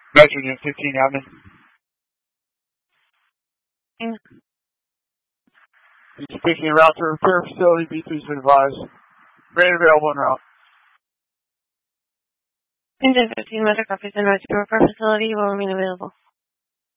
Metro Unit 15 admin. He's picking a route to repair facility. B3's been advised. Ready available en route. Engine 15 Metro copies en route to repair facility will remain available.